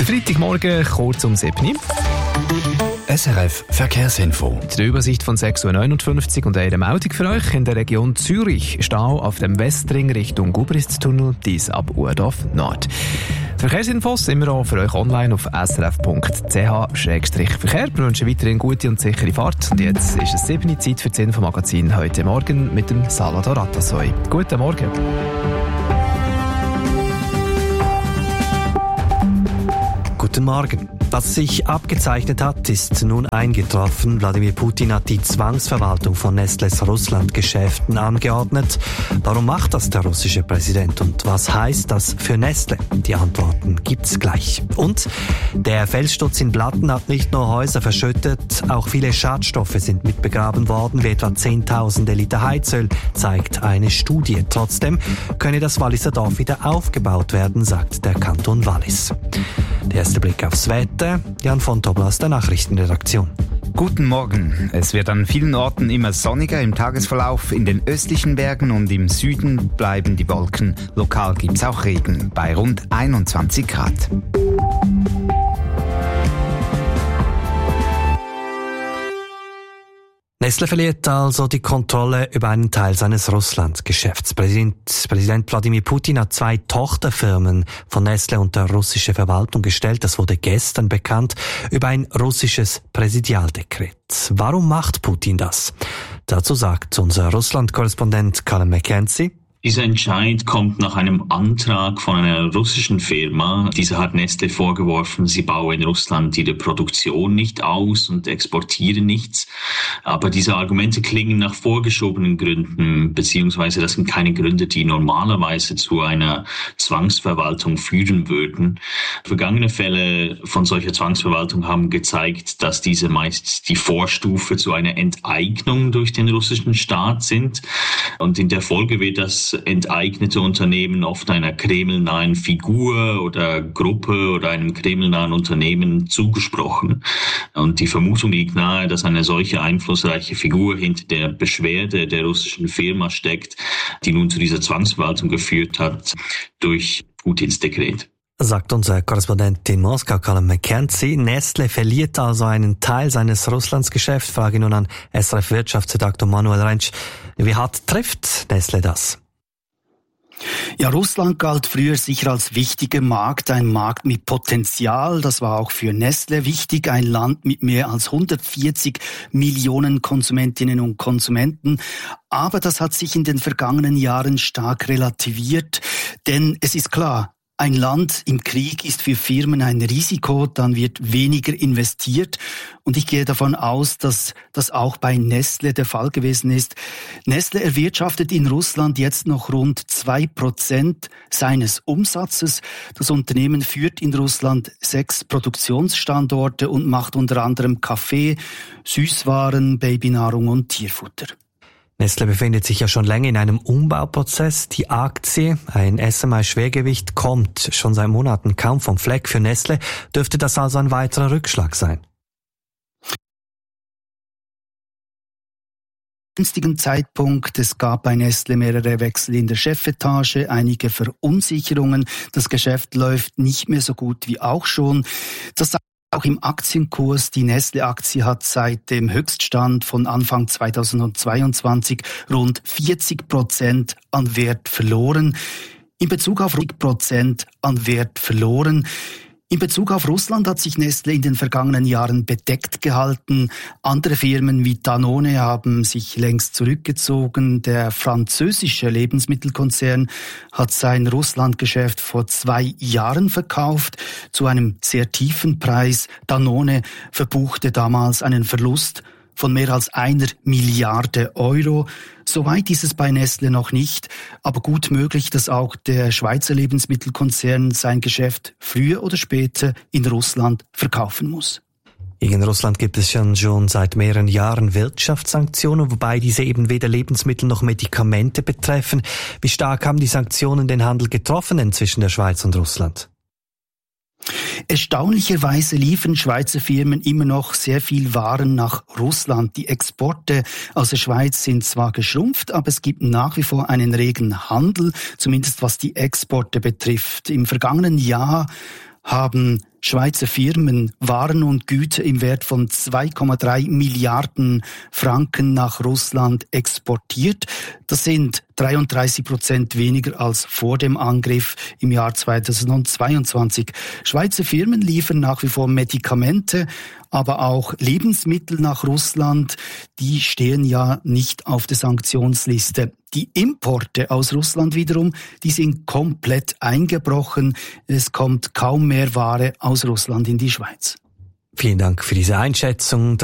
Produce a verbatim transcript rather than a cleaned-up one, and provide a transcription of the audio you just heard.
Freitagmorgen, kurz um sieben Uhr. S R F Verkehrsinfo. Die Übersicht von sechs Uhr neunundfünfzig und eine Meldung für euch. In der Region Zürich Stau auf dem Westring Richtung Gubritztunnel, dies ab Urdorf Nord. Die Verkehrsinfos immer auch für euch online auf s r f punkt c h slash verkehr. Wir wünschen weiterhin gute und sichere Fahrt. Und jetzt ist es sieben Uhr Zeit für das Infomagazin heute Morgen mit dem Salvador Atassoy. Guten Morgen. Guten Morgen. Was sich abgezeichnet hat, ist nun eingetroffen. Wladimir Putin hat die Zwangsverwaltung von Nestles Russland-Geschäften angeordnet. Warum macht das der russische Präsident und was heißt das für Nestle? Die Antworten gibt's gleich. Und der Felssturz in Blatten hat nicht nur Häuser verschüttet, auch viele Schadstoffe sind mitbegraben worden, wie etwa zehntausende Liter Heizöl, zeigt eine Studie. Trotzdem könne das Walliser Dorf wieder aufgebaut werden, sagt der Kanton Wallis. Der erste Blick aufs Wetter. Jan von Tobel aus der Nachrichtenredaktion. Guten Morgen. Es wird an vielen Orten immer sonniger im Tagesverlauf. In den östlichen Bergen und im Süden bleiben die Wolken. Lokal gibt's auch Regen bei rund einundzwanzig Grad. Nestle verliert also die Kontrolle über einen Teil seines Russland-Geschäfts. Präsident, Präsident Wladimir Putin hat zwei Tochterfirmen von Nestle unter russische Verwaltung gestellt. Das wurde gestern bekannt über ein russisches Präsidialdekret. Warum macht Putin das? Dazu sagt unser Russland-Korrespondent Colin McKenzie. Dieser Entscheid kommt nach einem Antrag von einer russischen Firma. Diese hat Nestle vorgeworfen, sie baue in Russland ihre Produktion nicht aus und exportiere nichts. Aber diese Argumente klingen nach vorgeschobenen Gründen, beziehungsweise das sind keine Gründe, die normalerweise zu einer Zwangsverwaltung führen würden. Vergangene Fälle von solcher Zwangsverwaltung haben gezeigt, dass diese meist die Vorstufe zu einer Enteignung durch den russischen Staat sind. Und in der Folge wird das enteignete Unternehmen oft einer kremlnahen Figur oder Gruppe oder einem kremlnahen Unternehmen zugesprochen. Und die Vermutung liegt nahe, dass eine solche einflussreiche Figur hinter der Beschwerde der russischen Firma steckt, die nun zu dieser Zwangsverwaltung geführt hat durch Putins Dekret. Sagt unser Korrespondent in Moskau, Colin McKenzie. Nestle verliert also einen Teil seines Russlandsgeschäfts. Frage nun an S R F-Wirtschaftsredaktor Manuel Rentsch. Wie hart trifft Nestle das? Ja, Russland galt früher sicher als wichtiger Markt, ein Markt mit Potenzial. Das war auch für Nestle wichtig, ein Land mit mehr als hundertvierzig Millionen Konsumentinnen und Konsumenten. Aber das hat sich in den vergangenen Jahren stark relativiert, denn es ist klar, ein Land im Krieg ist für Firmen ein Risiko, dann wird weniger investiert. Und ich gehe davon aus, dass das auch bei Nestle der Fall gewesen ist. Nestle erwirtschaftet in Russland jetzt noch rund zwei Prozent seines Umsatzes. Das Unternehmen führt in Russland sechs Produktionsstandorte und macht unter anderem Kaffee, Süßwaren, Babynahrung und Tierfutter. Nestle befindet sich ja schon länger in einem Umbauprozess. Die Aktie, ein S M I-Schwergewicht, kommt schon seit Monaten kaum vom Fleck. Für Nestle dürfte das also ein weiterer Rückschlag sein. Günstigen Zeitpunkt. Es gab bei Nestle mehrere Wechsel in der Chefetage, einige Verunsicherungen. Das Geschäft läuft nicht mehr so gut wie auch schon. Das auch im Aktienkurs. Die Nestle-Aktie hat seit dem Höchststand von Anfang zweitausendzweiundzwanzig rund vierzig Prozent an Wert verloren. In Bezug auf vierzig Prozent an Wert verloren. In Bezug auf Russland hat sich Nestle in den vergangenen Jahren bedeckt gehalten. Andere Firmen wie Danone haben sich längst zurückgezogen. Der französische Lebensmittelkonzern hat sein Russlandgeschäft vor zwei Jahren verkauft zu einem sehr tiefen Preis. Danone verbuchte damals einen Verlust von mehr als einer Milliarde Euro. Soweit ist es bei Nestle noch nicht, aber gut möglich, dass auch der Schweizer Lebensmittelkonzern sein Geschäft früher oder später in Russland verkaufen muss. Gegen Russland gibt es schon, schon seit mehreren Jahren Wirtschaftssanktionen, wobei diese eben weder Lebensmittel noch Medikamente betreffen. Wie stark haben die Sanktionen den Handel getroffen denn zwischen der Schweiz und Russland? Erstaunlicherweise liefern Schweizer Firmen immer noch sehr viel Waren nach Russland. Die Exporte aus der Schweiz sind zwar geschrumpft, aber es gibt nach wie vor einen regen Handel, zumindest was die Exporte betrifft. Im vergangenen Jahr haben Schweizer Firmen Waren und Güter im Wert von zwei Komma drei Milliarden Franken nach Russland exportiert. Das sind dreiunddreißig Prozent weniger als vor dem Angriff im Jahr zweitausendzweiundzwanzig. Schweizer Firmen liefern nach wie vor Medikamente, aber auch Lebensmittel nach Russland. Die stehen ja nicht auf der Sanktionsliste. Die Importe aus Russland wiederum, die sind komplett eingebrochen. Es kommt kaum mehr Ware aus Russland in die Schweiz. Vielen Dank für diese Einschätzung.